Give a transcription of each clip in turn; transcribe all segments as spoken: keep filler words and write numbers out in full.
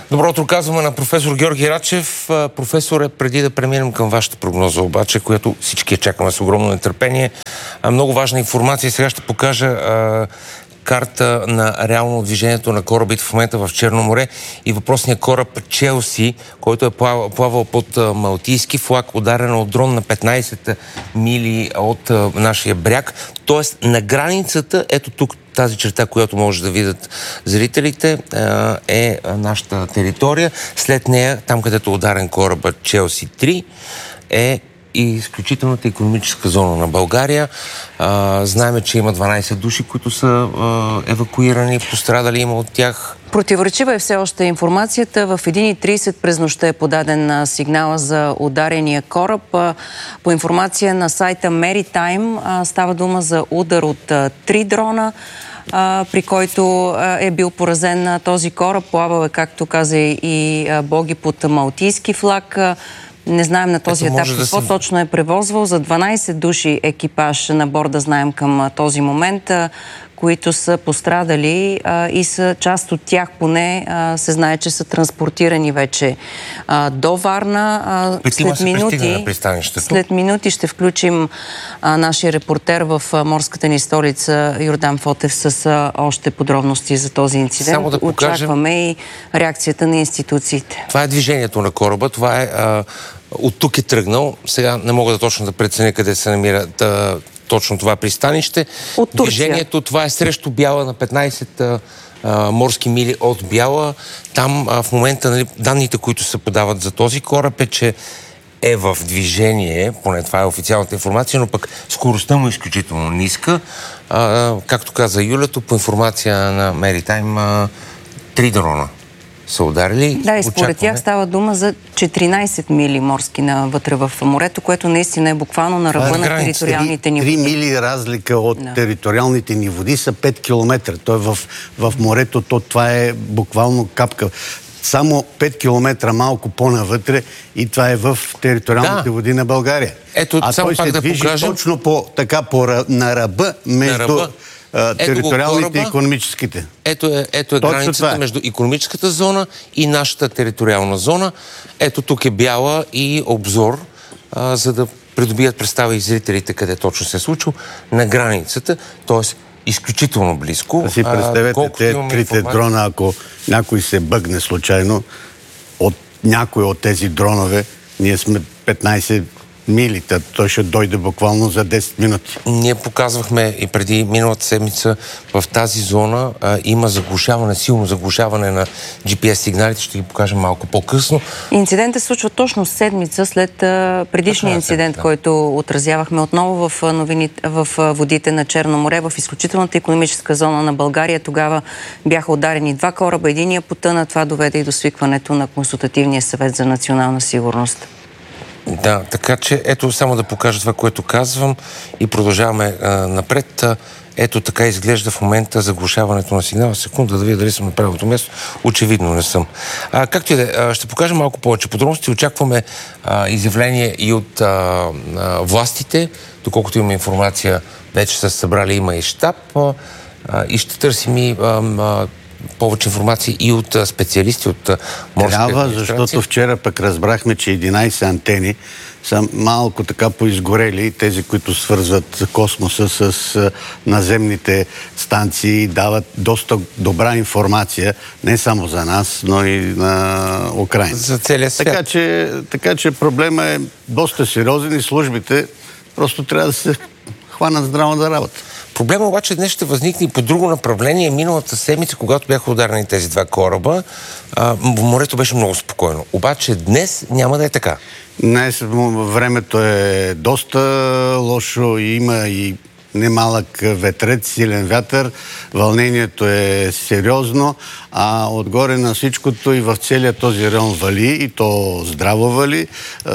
Добро утро казваме на професор Георги Рачев. Професоре, преди да преминем към вашата прогноза, обаче, която всички я чакаме с огромно нетърпение, много важна информация. Сега ще покажа а, карта на реално движението на корабите в момента в Черно море и въпросният кораб Челси, който е плавал, плавал под а, Малтийски флаг, ударен от дрон на петнайсет мили от а, нашия бряг. Тоест на границата, ето тук, тази черта, която може да видят зрителите, е нашата територия. След нея, там където е ударен корабът Челси три, е и изключителната икономическа зона на България. Знаеме, че има дванайсет души, които са евакуирани, пострадали има от тях. Противоречива е все още информацията. В един и трийсет през нощта е подаден сигнала за ударения кораб. По информация на сайта Maritime става дума за удар от три дрона, при който е бил поразен този кораб. Плавал е, както каза и Боги, под Малтийски флаг. Не знаем на този етап какво да точно е превозвал. За дванайсет души екипаж на борда знаем към този момент, които са пострадали а, и са част от тях поне а, се знае, че са транспортирани вече а, до Варна. А, след, минути, след минути ще включим а, нашия репортер в а, морската ни столица Йордан Фотев с а, още подробности за този инцидент. Да покажем... Очакваме и реакцията на институциите. Това е движението на кораба. Това е а, от тук е тръгнал. Сега не мога да точно да преценя къде се намира да, точно това пристанище. От Турция. Движението, това е срещу Бяла на петнайсет а, а, морски мили от Бяла. Там а, в момента, нали, данните, които се подават за този кораб е, че е в движение, поне това е официалната информация, но пък скоростта му е изключително ниска. А, както каза Юлето, по информация на Maritime, три дрона са ударили. Да, и според Очакваме. тях става дума за четиринайсет мили морски навътре в морето, което наистина е буквално на ръба на териториалните ни води. три мили разлика от да. териториалните ни води са пет километра. Той е в, в морето, то това е буквално капка. Само пет километра малко по-навътре и това е в териториалните да. води на България. Ето, а той се да движи покажем... точно по, така, по, на ръба между... На ръба. териториалните и икономическите. Ето е, ето е границата е. между икономическата зона и нашата териториална зона. Ето тук е Бяла и обзор, а, за да придобият представа и зрителите къде точно се е случило на границата, т.е. изключително близко. Да си представете, те трите дрона, ако някой се бъгне случайно от някой от тези дронове, ние сме петнайсет милита. Той ще дойде буквално за десет минути. Ние показвахме и преди миналата седмица в тази зона а, има заглушаване, силно заглушаване на джи пи ес сигналите. Ще ги покажем малко по-късно. Инцидентът се случва точно седмица след а, предишния инцидент, да. който отразявахме отново в, новините, в водите на Черно море, в изключителната икономическа зона на България. Тогава бяха ударени два кораба, единия потъна. Това доведе и до свикването на Консултативния съвет за национална сигурност. Да, така че ето само да покажа това, което казвам и продължаваме а, напред. Ето така изглежда в момента заглушаването на сигнала. Секунда да видя дали съм на правилното място. Очевидно не съм. А, както и да, ще покажа малко повече подробности. Очакваме а, изявление и от а, а, властите. Доколкото има информация, вече са събрали, има и щаб. А, и ще търсим и а, а, повече информация и от а, специалисти от а, морската администрация. Защото вчера пък разбрахме, че единайсет антени са малко така поизгорели, тези, които свързват космоса с а, наземните станции, дават доста добра информация, не само за нас, но и на Украйна. За целия свят. Така че, така че проблема е доста сериозен и службите просто трябва да се хванат здраво да работа. Проблема обаче днес ще възникне и по друго направление. Миналата седмица, когато бяха ударени тези два кораба, а, морето беше много спокойно. Обаче днес няма да е така. Днес времето е доста лошо, има и немалък ветрец, силен вятър, вълнението е сериозно, а отгоре на всичкото и в целия този район вали, и то здраво вали.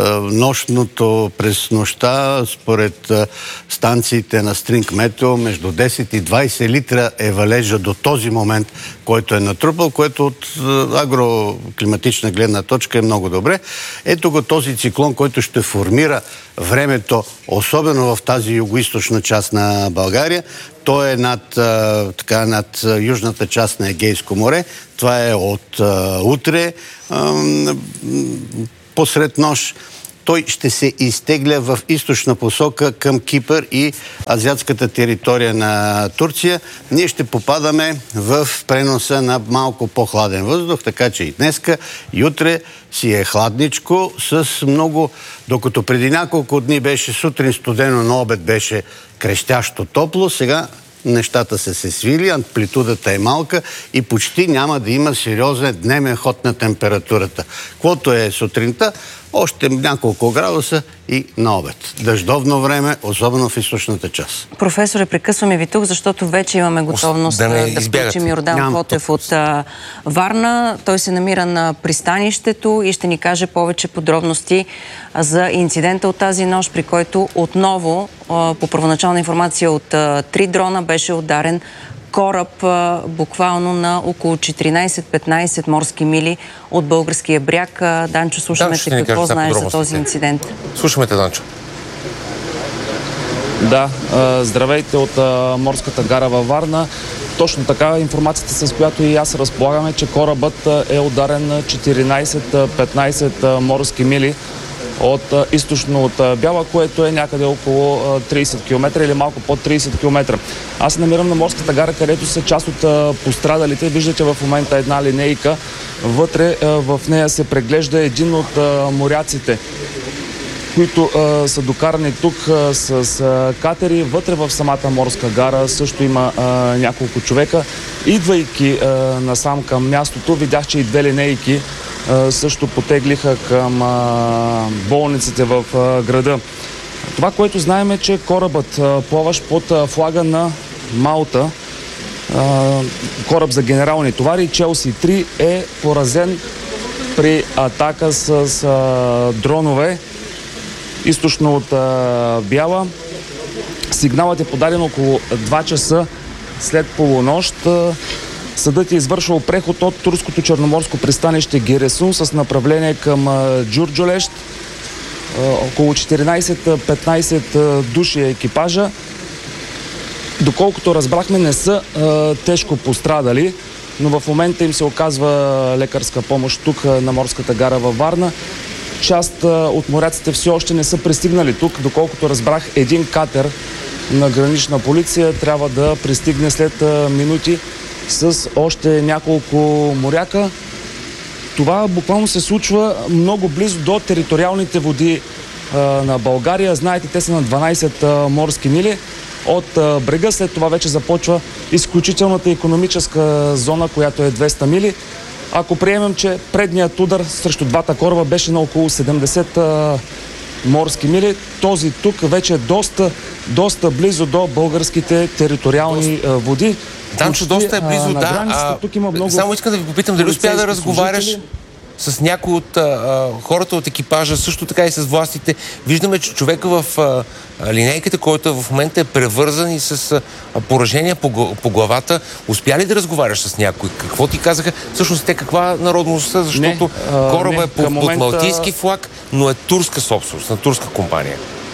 Нощното през нощта, според станциите на Стринг Метео, между десет и двайсет литра е валежа до този момент, който е натрупал, което от агроклиматична гледна точка е много добре. Ето го този циклон, който ще формира времето, особено в тази югоизточна част на България. Той е над, така, над южната част на Егейско море. Това е от а, утре а, посред нощ. Той ще се изтегля в източна посока към Кипър и азиатската територия на Турция. Ние ще попадаме в преноса на малко по-хладен въздух, така че и днеска, и утре си е хладничко с много... Докато преди няколко дни беше сутрин студено, на обед беше крещящо топло, сега нещата са се свили, амплитудата е малка и почти няма да има сериозен дневен ход на температурата. Каквото е сутринта, още няколко градуса и на обед. Дъждовно време, особено в източната част. Професоре, прекъсваме ви тук, защото вече имаме готовност да, да включим Йордан Ням, Котев от а, Варна. Той се намира на пристанището и ще ни каже повече подробности за инцидента от тази нощ, при който отново, а, по първоначална информация от а, три дрона, беше ударен кораб а, буквално на около четиринайсет-петнайсет морски мили от българския бряг. А, Данчо, слушаме те какво знаеш за този инцидент. Слушаме те, Данчо. Да, а, здравейте от а, морската гара във Варна. Точно така, информацията, с която и аз разполагаме, че корабът е ударен на четиринайсет-петнайсет морски мили от а, източно от а, Бяла, което е някъде около а, трийсет километра или малко под трийсет километра. Аз се намирам на морската гара, където са част от а, пострадалите. Виждате в момента една линейка. Вътре а, в нея се преглежда един от а, моряците, които а, са докарани тук а, с а, катери. Вътре в самата морска гара също има а, няколко човека. Идвайки а, насам към мястото, видях, че и две линейки а, също потеглиха към а, болниците в а, града. Това, което знаем, е, че корабът а, плаващ под а, флага на Малта, а, кораб за генерални товари, Челси три, е поразен при атака с а, дронове източно от а, Бяла. Сигналът е подаден около два часа след полунощ. Съдът е извършил преход от турското черноморско пристанище Гиресун с направление към а, Джурджолещ. А, около четиринайсет-петнайсет души е екипажа. Доколкото разбрахме, не са а, тежко пострадали, но в момента им се оказва лекарска помощ тук на морската гара във Варна. Част от моряците все още не са пристигнали тук. Доколкото разбрах, един катер на гранична полиция трябва да пристигне след минути с още няколко моряка. Това буквално се случва много близо до териториалните води а, на България. Знаете, те са на дванайсет а, морски мили от а, брега. След това вече започва изключителната икономическа зона, която е двеста мили. Ако приемем, че предният удар срещу двата кораба беше на около седемдесет а, морски мили, този тук вече е доста, доста близо до българските териториални а, води. Данчо, доста е близо, а, да. А, тук има много само искам да ви попитам, дали успя да разговаряш служители с някои от а, хората от екипажа, също така и с властите. Виждаме, че човека в а, линейката, който в момента е превързан и с а, поражения по, по главата. Успя ли да разговаряш с някой? Какво ти казаха? Всъщност те каква народност са? Защото кораба е под, момента... под малтийски флаг, но е турска собственост, на турска компания.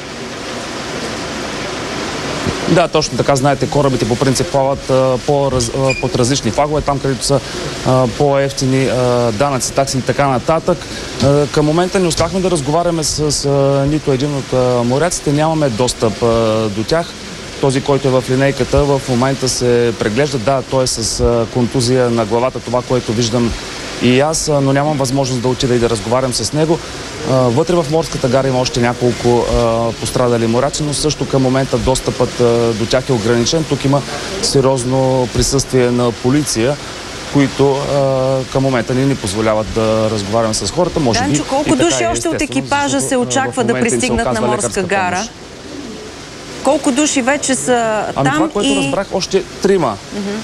Да, точно така. Знаете, корабите по принцип плават а, по, раз, а, под различни флагове, там където са а, по-евтини а, данъци, такси и така нататък. А, към момента не успяхме да разговаряме с а, нито един от а, моряците, нямаме достъп а, до тях. Този, който е в линейката, в момента се преглежда. Да, той е с а, контузия на главата, това, което виждам и аз, но нямам възможност да отида и да разговарям с него. Вътре в морската гара има още няколко а, пострадали моряци, но също към момента достъпът а, до тях е ограничен. Тук има сериозно присъствие на полиция, които а, към момента не ни позволяват да разговаряме с хората. Може Данчо, би, колко души е, още от екипажа се очаква да пристигнат на морска гара? Помощ. Колко души вече са ами там? Това, което и... разбрах, още трима. Mm-hmm.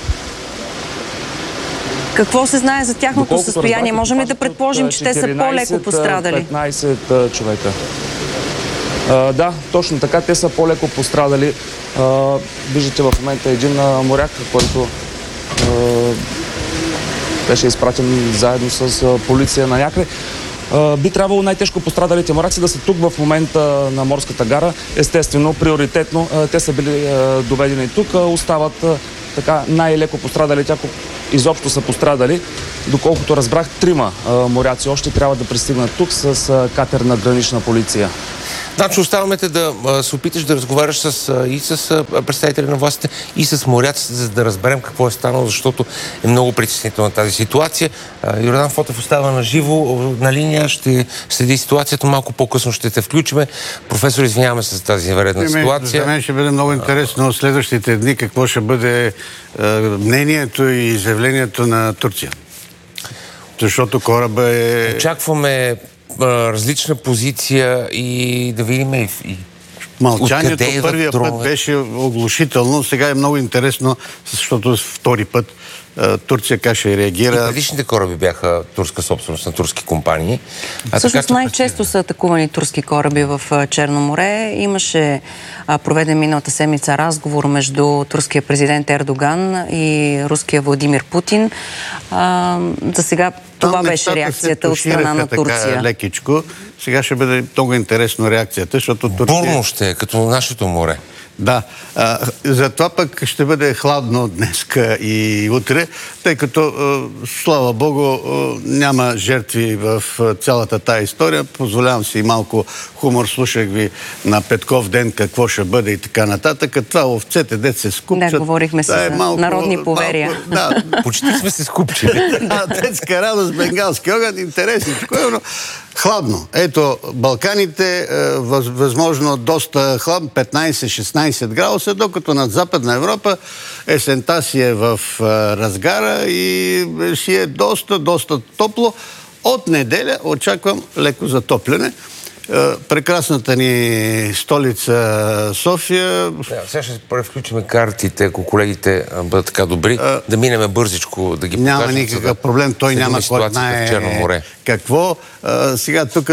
Какво се знае за тяхното Доколкото състояние? Можем ли да предположим, че те са по-леко пострадали? петнайсет човека. А, да, точно така. Те са по-леко пострадали. А, виждате в момента един а, моряк, който а, беше изпратен заедно с полиция на някъде. Би трябвало най-тежко пострадалите моряци да са тук в момента на морската гара. Естествено, приоритетно те са били доведени тук. Остават така най-леко пострадалите, ако изобщо са пострадали. Доколкото разбрах, трима моряци още трябва да пристигнат тук с катер на гранична полиция. Значи оставаме те да се опиташ да разговаряш с, и с представители на властите, и с моряците, за да разберем какво е станало, защото е много притеснителна тази ситуация. Йордан Фотев остава на живо на линия, ще следи ситуацията, малко по-късно ще те включиме. Професор, извиняваме се за тази невероятна ситуация. За мен ще бъде много интересно следващите дни какво ще бъде е, мнението и изявлението на Турция. Защото кораба е... Очакваме различна позиция и да видим и, и мълчанието първия път беше оглушително, сега е много интересно, защото втори път Турция как ще реагира. И предишните кораби бяха турска собственост на турски компании. Всъщност най-често са атакувани турски кораби в Черно море. Имаше а, проведен миналата седмица разговор между турския президент Ердоган и руския Владимир Путин. А, за сега това Там беше реакцията от страна на Турция. Така лекичко. Сега ще бъде много интересно реакцията, защото Турция... Бурно ще е, като нашето море. Да, а, затова пък ще бъде хладно днеска и утре, тъй като, а, слава Богу, а, няма жертви в а, цялата тая история. Позволявам си и малко хумор, слушах ви на Петков ден, какво ще бъде и така нататък. Това овцете, дет се скупчат. Да, говорихме се е за малко, народни поверия. Малко, да. Почти сме се скупчили. Да, детска радост, бенгалски огън, интересничко, но хладно. Ето, Балканите, възможно доста хладно, петнайсет-шестнайсет градуса, докато над Западна Европа есента си е в разгара и си е доста, доста топло. От неделя очаквам леко затопляне. Прекрасната ни столица София. Да, сега ще превключим картите, ако колегите бъдат така добри, а, да минеме бързичко, да ги покажем. Няма никакъв да проблем, той няма кой знае какво. А, сега тук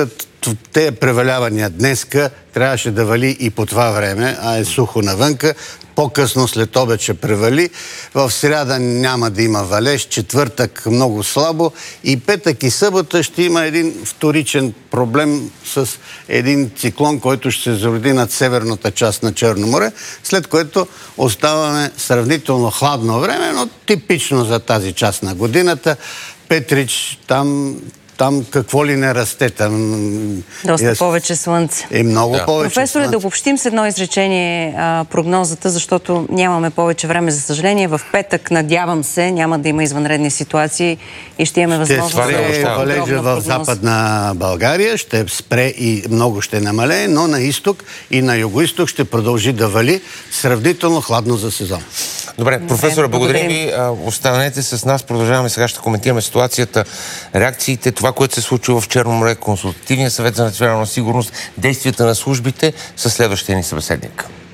те превалявания днеска трябваше да вали и по това време, а е сухо навънка. По-късно след обед ще превали. В сряда няма да има валеж, четвъртък много слабо и петък и събота ще има един вторичен проблем с един циклон, който ще се зароди над северната част на Черно море, след което оставаме сравнително хладно време, но типично за тази част на годината. Петрич, там... Там какво ли не расте? Там... Доста е, повече слънце. И много да. повече Професоре, да обобщим с едно изречение а, прогнозата, защото нямаме повече време, за съжаление. В петък, надявам се, няма да има извънредни ситуации и ще имаме възможност да спре валежа в Западна България, ще спре и много ще намалее, но на изток и на югоизток ще продължи да вали сравнително хладно за сезон. Добре, професора, благодарим ви. Останете с нас. Продължаваме сега, ще коментираме ситуацията, реакциите, това, което се случва в Черно море, Консултативния съвет за национална сигурност, действията на службите със следващия ни събеседник.